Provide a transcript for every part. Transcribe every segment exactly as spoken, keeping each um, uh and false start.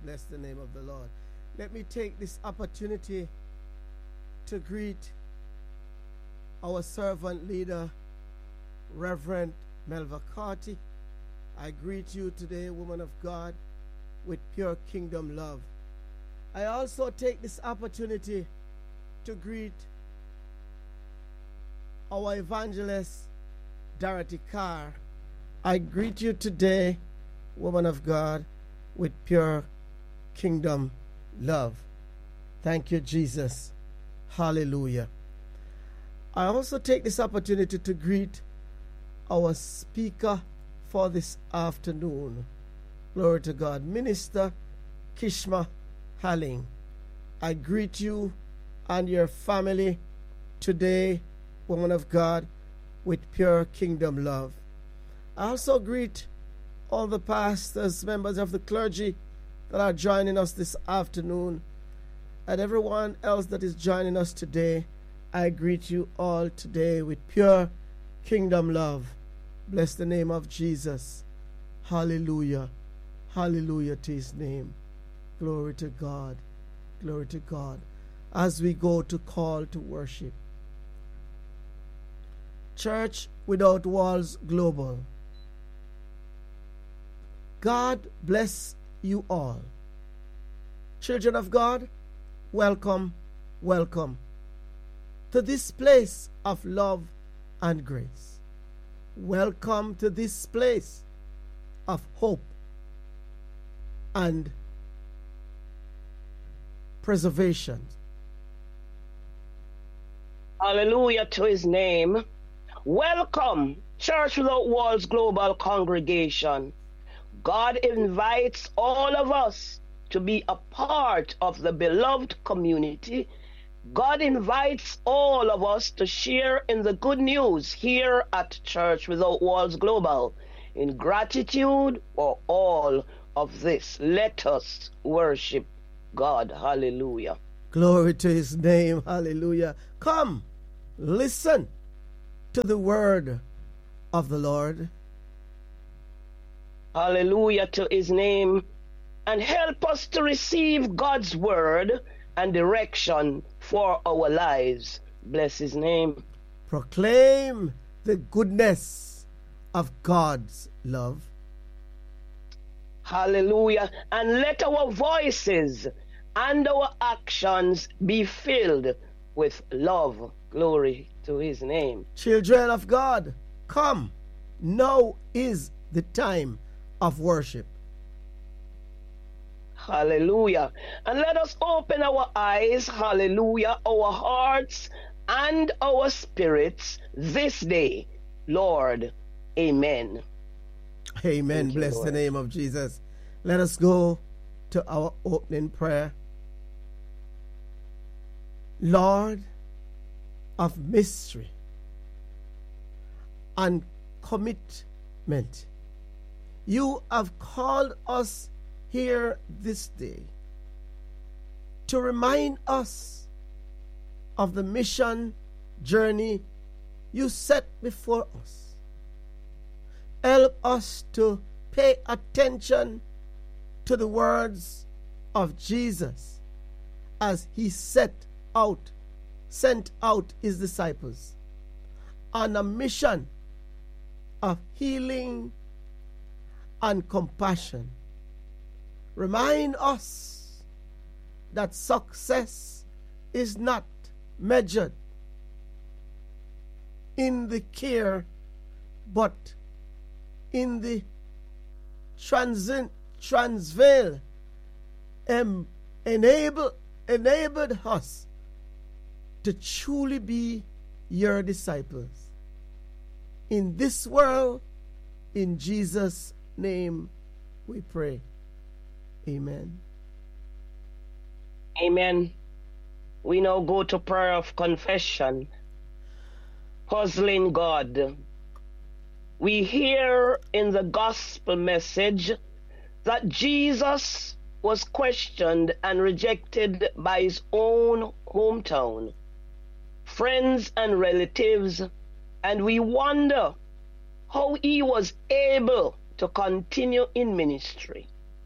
Bless the name of the Lord. Let me take this opportunity to greet our servant leader, Reverend Melva Carty. I greet you today, woman of God, with pure kingdom love. I also take this opportunity to greet our evangelist, Dorothy Carr. I greet you today, woman of God, with pure kingdom love. Thank you, Jesus. Hallelujah. I also take this opportunity to greet our speaker for this afternoon. Glory to God. Minister Kishma Halling. I greet you and your family today, woman of God, with pure kingdom love. I also greet all the pastors, members of the clergy that are joining us this afternoon, and everyone else that is joining us today. I greet you all today with pure kingdom love. Bless the name of Jesus. Hallelujah. Hallelujah to his name. Glory to God. Glory to God. As we go to call to worship. Church Without Walls Global. God bless you all. Children of God, welcome, welcome to this place of love and grace. Welcome to this place of hope and preservation. Hallelujah to his name. Welcome, Church Without Walls Global Congregation. God invites all of us to be a part of the beloved community. God invites all of us to share in the good news here at Church Without Walls Global. In gratitude for all of this, let us worship God. Hallelujah. Glory to his name. Hallelujah. Come, listen to the word of the Lord. Hallelujah to his name. And help us to receive God's word and direction for our lives. Bless his name. Proclaim the goodness of God's love. Hallelujah. And let our voices and our actions be filled with love. Glory to his name. Children of God, come. Now is the time of worship. Hallelujah. And let us open our eyes, hallelujah, our hearts and our spirits this day, Lord. Amen. Amen. Bless the name of Jesus. Let us go to our opening prayer. Lord of mystery and commitment, you have called us here this day to remind us of the mission journey you set before us. Help us to pay attention to the words of Jesus as he set out, sent out his disciples on a mission of healing and compassion. Remind us that success is not measured in the care, but in the transit, transveal, um, enable, enabled us to truly be your disciples. In this world, in Jesus' name we pray. Amen. Amen. We now go to prayer of confession. Puzzling God. We hear in the gospel message that Jesus was questioned and rejected by his own hometown, friends and relatives, and we wonder how he was able to continue in ministry.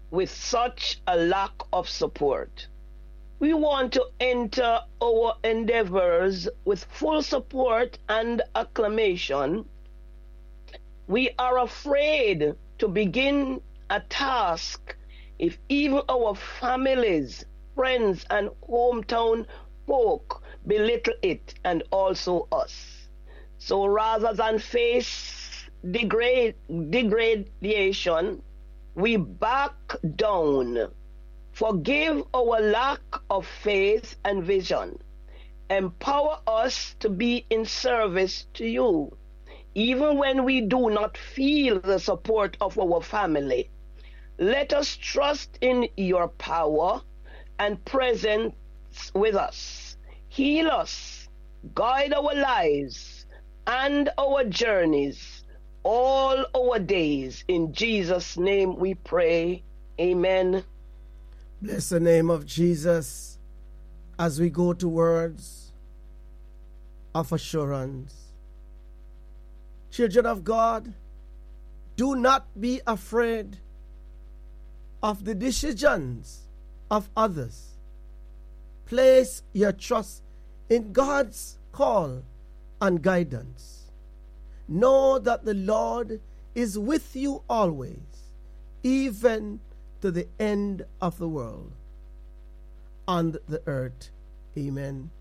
with such a lack of support. We want to enter our endeavors with full support and acclamation. We are afraid to begin a task if even our families, friends, and hometown folk belittle it, and also us. So rather than face degrade, degradation, we back down. Forgive our lack of faith and vision. Empower us to be in service to you, even when we do not feel the support of our family. Let us trust in your power and presence with us. Heal us, guide our lives and our journeys, all our days. In Jesus' name we pray. Amen. Bless the name of Jesus as we go to words of assurance. Children of God, do not be afraid of the decisions of others. Place your trust in God's call and guidance. Know that the Lord is with you always, even to the end of the world and the earth. Amen.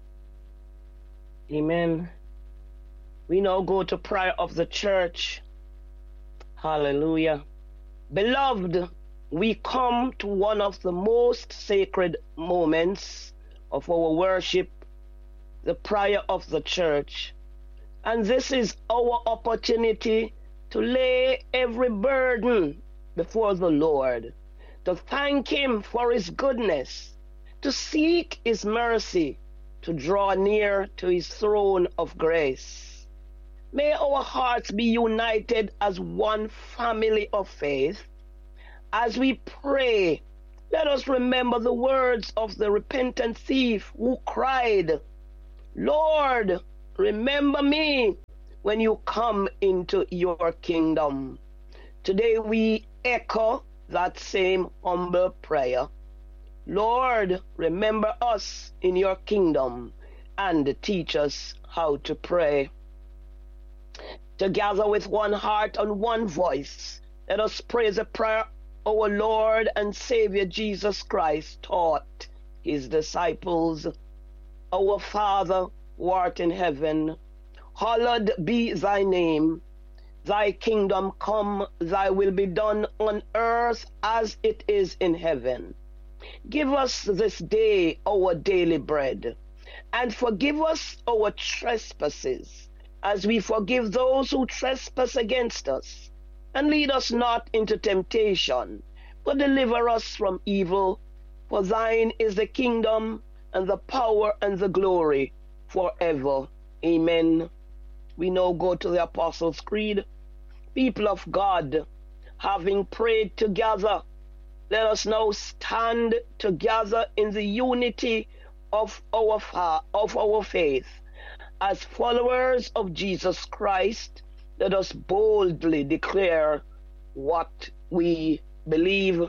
Amen. We now go to prayer of the church. Hallelujah. Beloved, we come to one of the most sacred moments of our worship, the prayer of the church. And this is our opportunity to lay every burden before the Lord, to thank him for his goodness, to seek his mercy, to draw near to his throne of grace. May our hearts be united as one family of faith. As we pray, let us remember the words of the repentant thief who cried, Lord, remember me when you come into your kingdom. Today we echo that same humble prayer. Lord, remember us in your kingdom and teach us how to pray. Together with one heart and one voice, let us pray the prayer our Lord and Savior Jesus Christ taught his disciples. Our Father, who art in heaven, hallowed be thy name. Thy kingdom come, thy will be done on earth as it is in heaven. Give us this day our daily bread, and forgive us our trespasses, as we forgive those who trespass against us. And lead us not into temptation, but deliver us from evil. For thine is the kingdom, and the power, and the glory, forever. Amen. We now go to the Apostles' Creed. People of God, having prayed together, let us now stand together in the unity of our, fa- of our faith. As followers of Jesus Christ, let us boldly declare what we believe.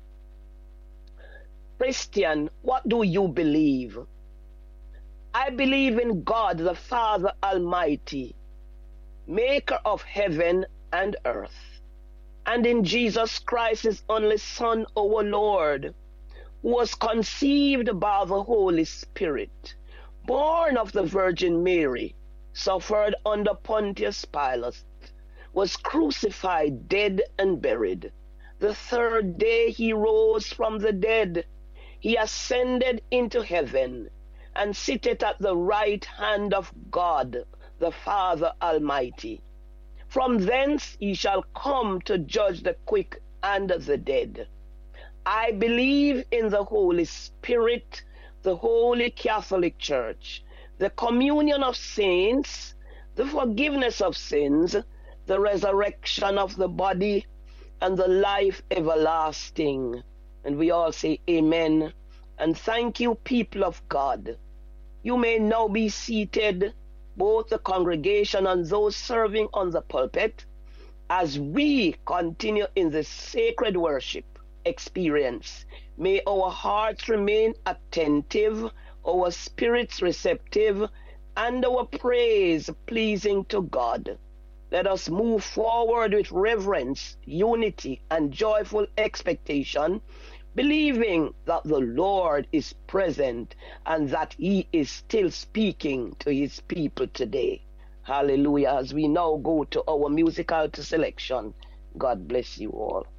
Christian, what do you believe? I believe in God the Father Almighty, maker of heaven and earth, and in Jesus Christ, his only Son, our Lord, who was conceived by the Holy Spirit, born of the Virgin Mary, suffered under Pontius Pilate, was crucified, dead, and buried. The third day he rose from the dead. He ascended into heaven and sitteth at the right hand of God, the Father Almighty. From thence he shall come to judge the quick and the dead. I believe in the Holy Spirit, the Holy Catholic Church, the communion of saints, the forgiveness of sins, the resurrection of the body, and the life everlasting. And we all say amen. And thank you, people of God. You may now be seated, both the congregation and those serving on the pulpit, as we continue in this sacred worship. experience. May our hearts remain attentive, our spirits receptive, and our praise pleasing to God. Let us move forward with reverence, unity, and joyful expectation, believing that the Lord is present and that he is still speaking to his people today. Hallelujah. As we now go to our musical selection, God bless you all.